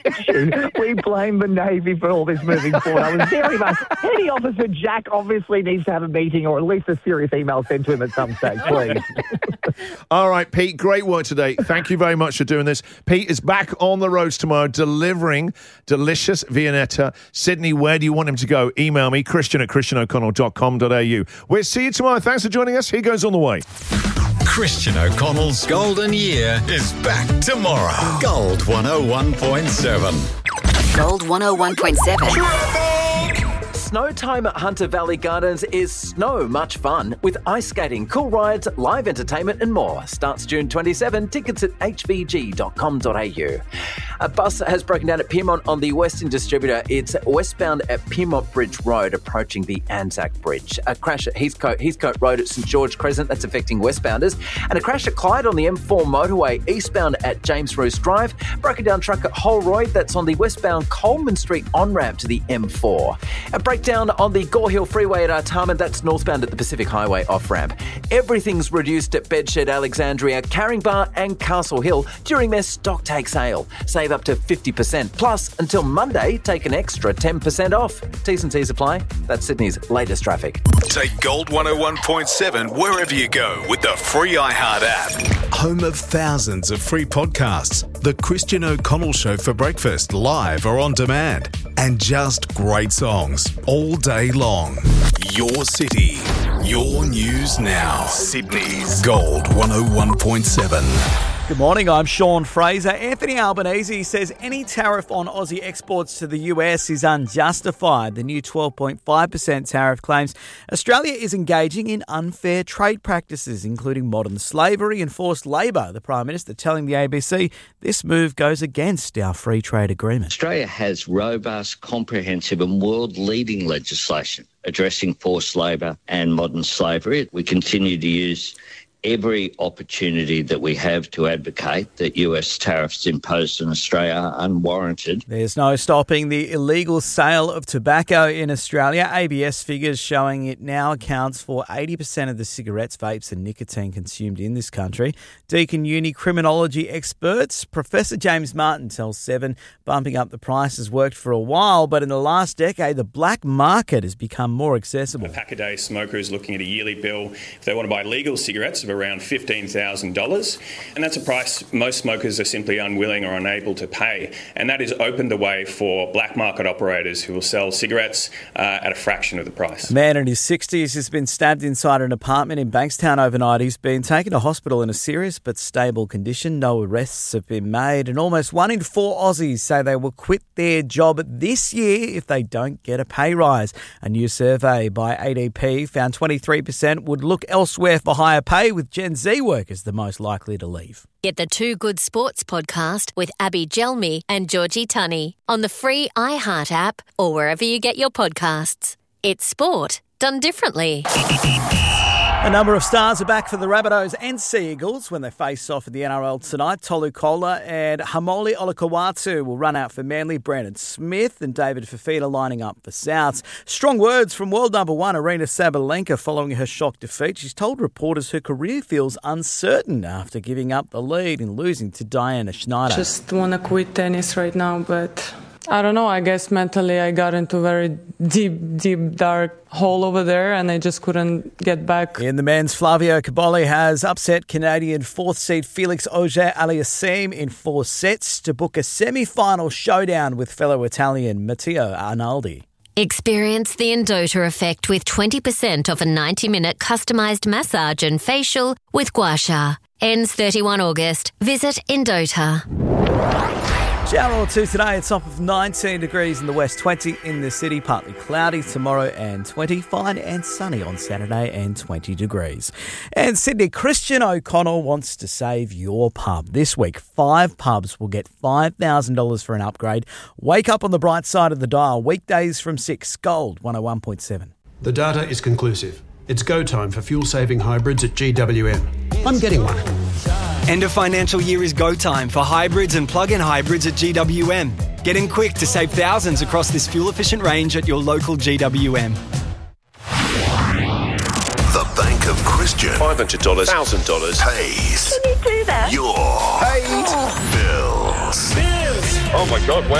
We blame the Navy for all this moving forward. I was very much... Petty Officer Jack obviously needs to have a meeting or at least a serious email sent to him at some stage, please. All right, Pete, great work today. Thank you very much for doing this. Pete is back on the roads tomorrow delivering delicious Viennetta. Sydney, where do you want him to go? Email me, christian@christianoconnell.com.au. We'll see you tomorrow. Thanks for joining us. He goes on the way. Christian O'Connell's Golden Year is back tomorrow. Gold 101.7. Gold 101.7. Snow time at Hunter Valley Gardens is snow much fun with ice skating, cool rides, live entertainment and more. Starts June 27. Tickets at hvg.com.au. A bus has broken down at Pyrmont on the Western Distributor. It's westbound at Pyrmont Bridge Road approaching the Anzac Bridge. A crash at Heathcote Road at St George Crescent, that's affecting westbounders. And a crash at Clyde on the M4 motorway eastbound at James Roos Drive. Broken down truck at Holroyd, that's on the westbound Coleman Street on-ramp to the M4. A breakdown on the Gore Hill Freeway at Artarmon, that's northbound at the Pacific Highway off-ramp. Everything's reduced at Bedshed, Alexandria, Caringbah and Castle Hill during their stock take sale. Save up to 50%. Plus, until Monday, take an extra 10% off. T's and C's apply. That's Sydney's latest traffic. Take Gold 101.7 wherever you go with the free iHeart app. Home of thousands of free podcasts. The Christian O'Connell Show for breakfast, live or on demand. And just great songs all day long. Your city, your news now. Sydney's Gold 101.7. Good morning, I'm Sean Fraser. Anthony Albanese says any tariff on Aussie exports to the US is unjustified. The new 12.5% tariff claims Australia is engaging in unfair trade practices, including modern slavery and forced labour. The Prime Minister telling the ABC this move goes against our free trade agreement. Australia has robust, comprehensive and world-leading legislation addressing forced labour and modern slavery. We continue to use every opportunity that we have to advocate that US tariffs imposed on Australia are unwarranted. There's no stopping the illegal sale of tobacco in Australia. ABS figures showing it now accounts for 80% of the cigarettes, vapes and nicotine consumed in this country. Deakin Uni criminology experts Professor James Martin tells Seven bumping up the price has worked for a while, but in the last decade the black market has become more accessible. A pack-a-day smoker is looking at a yearly bill, if they want to buy legal cigarettes, of around $15,000, and that's a price most smokers are simply unwilling or unable to pay, and that has opened the way for black market operators who will sell cigarettes at a fraction of the price. A man in his 60s has been stabbed inside an apartment in Bankstown overnight. He's been taken to hospital in a serious but stable condition. No arrests have been made, and almost 1 in 4 Aussies say they will quit their job this year if they don't get a pay rise. A new survey by ADP found 23% would look elsewhere for higher pay, with Gen Z workers the most likely to leave. Get the Two Good Sports podcast with Abby Gelmi and Georgie Tunney on the free iHeart app or wherever you get your podcasts. It's sport done differently. A number of stars are back for the Rabbitohs and Sea Eagles when they face off in the NRL tonight. Tolu Kola and Hamoli Olakau'atu will run out for Manly. Brandon Smith and David Fifita lining up for Souths. Strong words from world number 1 Aryna Sabalenka following her shock defeat. She's told reporters her career feels uncertain after giving up the lead and losing to Diana Schneider. Just want to quit tennis right now, but I don't know. I guess mentally I got into a very deep, dark hole over there and I just couldn't get back. In the men's, Flavio Caboli has upset Canadian 4th seed Felix Auger-Aliassime in 4 sets to book a semi-final showdown with fellow Italian Matteo Arnaldi. Experience the Endota effect with 20% off a 90-minute customised massage and facial with Gua Sha. Ends 31 August. Visit Endota. Shower or two today, a top of 19 degrees in the west, 20 in the city, partly cloudy tomorrow and 20, fine and sunny on Saturday and 20 degrees. And Sydney, Christian O'Connell wants to save your pub. This week, 5 pubs will get $5,000 for an upgrade. Wake up on the bright side of the dial, weekdays from 6, Gold 101.7. The data is conclusive. It's go time for fuel-saving hybrids at GWM. I'm getting one. End of financial year is go time for hybrids and plug-in hybrids at GWM. Get in quick to save thousands across this fuel-efficient range at your local GWM. The Bank of Christian. $500, $1,000 pays. Can you do that? Your bills. Oh, my God. Wow.